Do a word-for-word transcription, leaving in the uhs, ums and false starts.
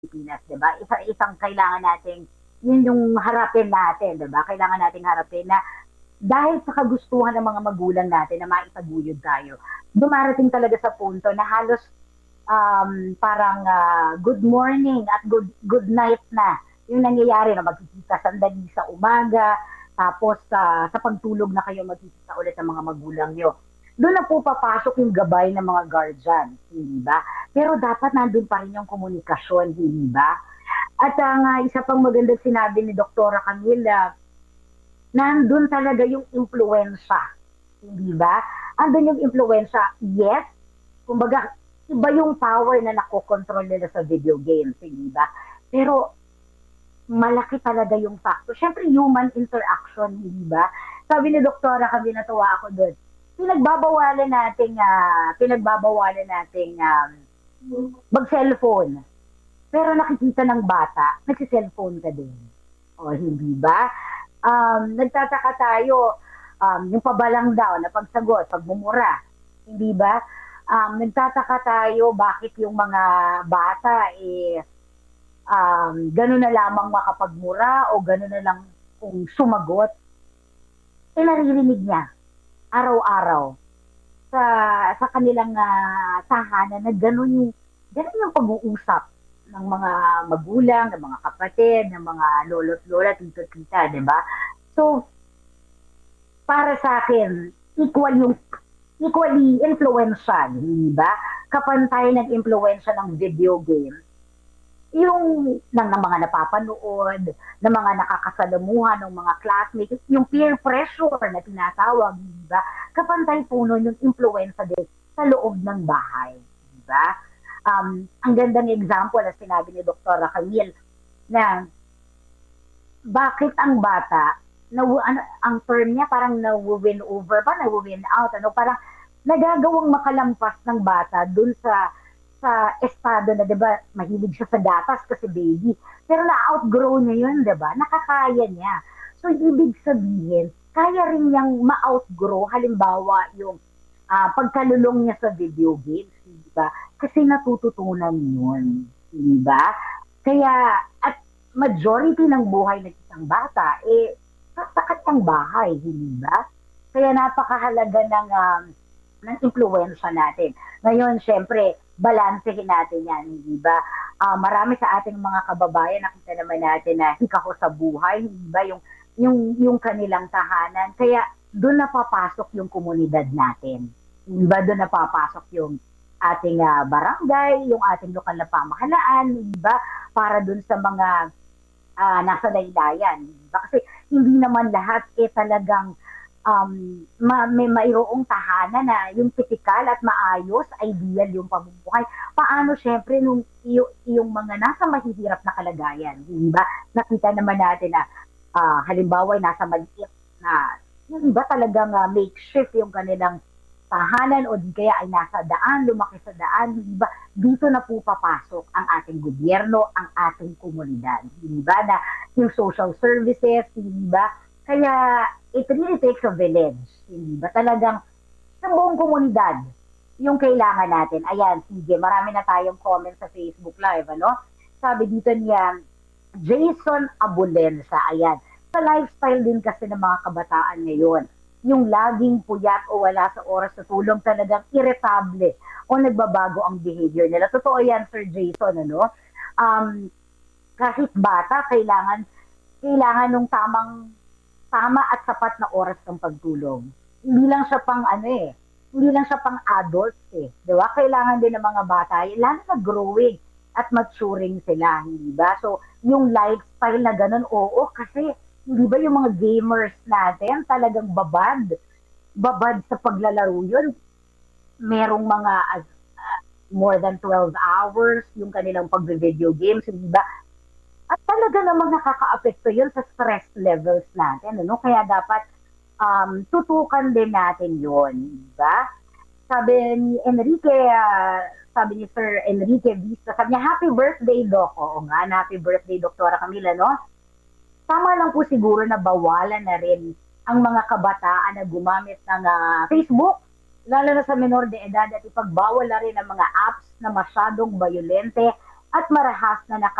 Pilipinas, 'di ba? Isa-isang kailangan nating 'yun yung harapin natin, 'di ba? Kailangan nating harapin na dahil sa kagustuhan ng mga magulang natin na maitaguyod tayo, dumarating talaga sa punto na halos, um, parang, ah, good morning at good good night na yung nangyayari na magkikita sandali sa umaga, tapos sa sa pagtulog na kayo magkikita ulit ng mga magulang niyo. Dun na po papasok yung gabay ng mga guardian, hindi ba? Pero dapat nandun pa rin yung komunikasyon, hindi ba? At ang ah, isa pang magandang sinabi ni Doktora Camila, nandun talaga yung impluwensya, hindi ba? Andun yung impluwensya, yes, kumbaga, iba yung power na nakokontrol nila sa video games, hindi ba? Pero malaki talaga yung factor. Siyempre, human interaction, hindi ba? Sabi ni Doktora, kami natuwa ako doon. Pinagbabawalan nating, ah, pinagbabawalan nating um, mag-cellphone. Pero nakikita ng bata, nagsi-cellphone ka din. O, hindi ba? Um, nagtataka tayo, um, yung pabalang daw na pagsagot, pagmumura. Hindi ba? Um, nagtataka tayo bakit yung mga bata eh um, gano'n na lamang makapagmura o gano'n na lang kung sumagot, eh naririnig niya araw-araw sa sa kanilang ah, tahanan na gano'n yung gano'n yung pag-uusap ng mga magulang, ng mga kapatid, ng mga lolo't lola, tito tita, 'di ba? So, para sa akin, equal yung equally influential, hindi ba? Kapantay ng impluwensya ng video game yung ng, ng mga napapanood, ng mga nakakasalamuhan, ng mga classmates, yung peer pressure na tinatawag, di ba? Kapantay po nun yung influensya din sa loob ng bahay, di ba? Um, ang gandang example na sinabi ni Doktora Camille na bakit ang bata na ano, ang term niya parang na-win over pa, na-win out, ano, parang nagagawang makalampas ng bata dun sa sa estado na, 'di ba, mahilig siya sa gatas kasi baby. Pero na-outgrow niya 'yun, 'di ba? Nakakaya niya. So ibig sabihin, kaya rin niyang ma-outgrow halimbawa yung ah, pagkalulong niya sa video games, 'di ba? Kasi natututunan 'yun, 'di ba? Kaya at majority ng buhay ng isang bata eh sa, sa kanyang bahay, hindi ba? Kaya napakahalaga ng um, ng impluwensya natin. Ngayon, syempre, balansehin natin yan, hindi ba? Ah, marami sa ating mga kababayan, nakita naman natin na hikaho sa buhay, hindi ba? Yung, yung, yung kanilang tahanan. Kaya doon napapasok yung komunidad natin. Hindi ba? Doon napapasok yung ating ah, barangay, yung ating lokal na pamahalaan, hindi ba? Para doon sa mga ah, nasa laylayan. Di ba? Kasi hindi naman lahat eh talagang um, ma may mayroong tahanan na yung pitikal at maayos, ideal yung pamumuhay. Paano siyempre nung iyo, yung mga nasa mahihirap na kalagayan, di ba? Nakita naman natin na ah, halimbawa ay nasa maliit na yung iba talagang ah, makeshift yung kanilang tahanan o di kaya ay nasa daan, lumaki sa daan, di ba? Dito na po papasok ang ating gobyerno, ang ating komunidad, di ba? Na yung social services, di ba? Kaya it really takes a village, hindi ba? Talagang sa buong komunidad yung kailangan natin. Ayan, sige, marami na tayong comment sa Facebook Live, ano? Sabi dito niya, Jason Abulensa, ayan. Sa lifestyle din kasi ng mga kabataan ngayon, yung laging puyat o wala sa oras sa tulong talagang irritable o nagbabago ang behavior nila. Totoo yan, Sir Jason, ano? Um, kahit bata, kailangan kailangan nung tamang tama at sapat na oras ng pagtulog. Hindi lang siya pang ano eh, hindi lang siya pang adults eh. Di ba? Kailangan din ng mga bata, eh, lalo na growing at maturing sila, hindi ba? So, yung lifestyle na ganun, oo, kasi hindi ba yung mga gamers natin talagang babad, babad sa paglalaro yun. Merong mga as, uh, more than twelve hours yung kanilang pag-video games, hindi ba? At talaga namang nakakaapekto yun sa stress levels natin, ano? Kaya dapat um, tutukan din natin yun, di ba? Sabi ni Enrique, ah, sabi ni Sir Enrique Vista, sabi niya, happy birthday, Doc. Oo nga, happy birthday, Doktora Camila, no? Tama lang po siguro na bawalan na rin ang mga kabataan na gumamit ng ah, Facebook, lalo na sa menor de edad, at ipagbawal na rin ang mga apps na masyadong violente at marahas na